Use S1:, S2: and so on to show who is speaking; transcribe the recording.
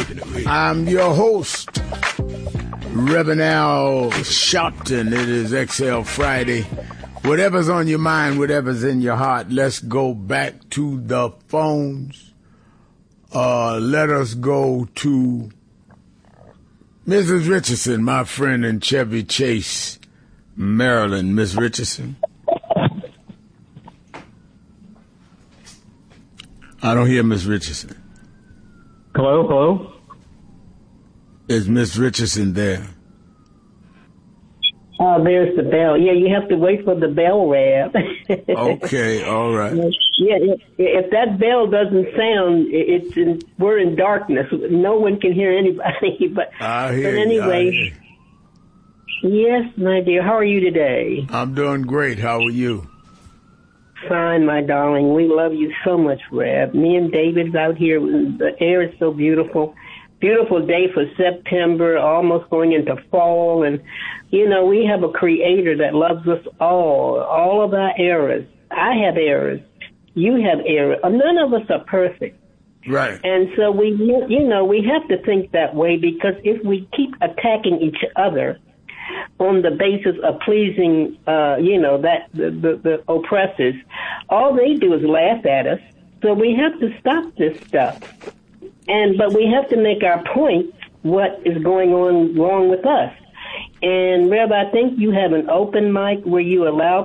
S1: I'm your host, Reverend Al Sharpton. It is XL Friday. Whatever's on your mind, whatever's in your heart, let's go back to the phones. Let us go to Mrs. Richardson, my friend in Chevy Chase, Maryland. Miss Richardson. I don't hear Miss Richardson.
S2: Hello?
S1: Is Miss Richardson there?
S3: There's the bell. Yeah, you have to wait for the bell, Rab.
S1: Okay, all right.
S3: Yeah, if that bell doesn't sound, we're in darkness. No one can hear anybody. But anyway, yes, my dear. How are you today?
S1: I'm doing great. How are you?
S3: Fine, my darling. We love you so much, Rab. Me and David's out here. The air is so beautiful. Beautiful day for September, almost going into fall. And, you know, we have a creator that loves us all of our errors. I have errors. You have errors. None of us are perfect.
S1: Right.
S3: And so we have to think that way, because if we keep attacking each other on the basis of pleasing, the oppressors, all they do is laugh at us. So we have to stop this stuff. But we have to make our point what is going on wrong with us. And, Reb, I think you have an open mic where you allow